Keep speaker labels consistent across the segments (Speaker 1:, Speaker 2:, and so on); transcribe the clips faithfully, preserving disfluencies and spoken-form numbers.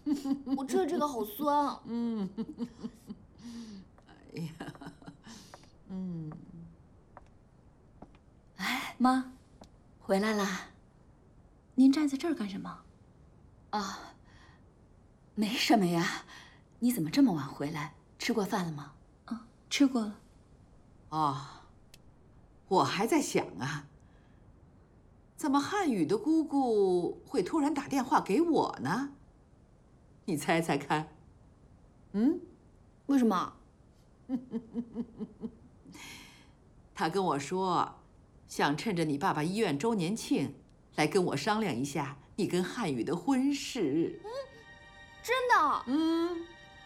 Speaker 1: 我吃了这个好酸。
Speaker 2: 嗯，哎呀，嗯，
Speaker 3: 哎，妈，回来啦。您站在这儿干什么？
Speaker 1: 啊，没什么呀。你怎么这么晚回来？吃过饭了吗？
Speaker 3: 啊，吃过了。
Speaker 2: 哦，我还在想啊，怎么汉语的姑姑会突然打电话给我呢？你猜猜看。嗯，
Speaker 1: 为什么？
Speaker 2: 他跟我说，想趁着你爸爸医院周年庆，来跟我商量一下你跟汉语的婚事。
Speaker 1: 嗯，真的？
Speaker 2: 嗯，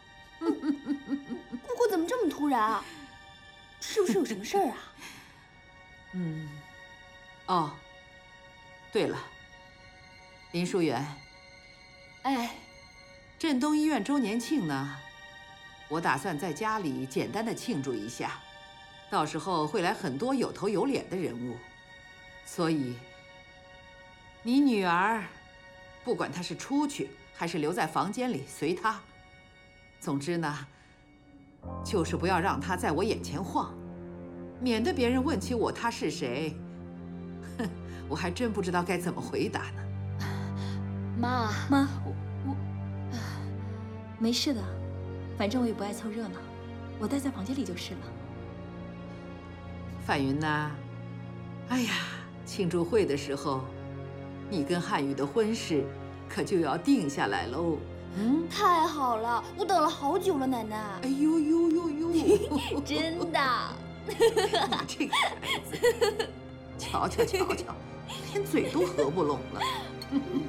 Speaker 1: 姑姑怎么这么突然啊？是不是有什么事儿啊？
Speaker 2: 嗯，哦，对了，林淑媛，
Speaker 1: 哎，
Speaker 2: 镇东医院周年庆呢，我打算在家里简单的庆祝一下，到时候会来很多有头有脸的人物，所以你女儿，不管她是出去还是留在房间里，随她。总之呢，就是不要让她在我眼前晃，免得别人问起我她是谁，哼，我还真不知道该怎么回答呢。
Speaker 1: 妈，
Speaker 3: 妈，
Speaker 1: 我我，
Speaker 3: 没事的，反正我也不爱凑热闹，我待在房间里就是了。
Speaker 2: 范云呐，哎呀，庆祝会的时候，你跟汉语的婚事可就要定下来喽。嗯，
Speaker 1: 太好了，我等了好久了，奶奶。
Speaker 2: 哎呦呦呦呦，
Speaker 1: 真的。
Speaker 2: 你这个孩子，瞧瞧瞧瞧，连嘴都合不拢了。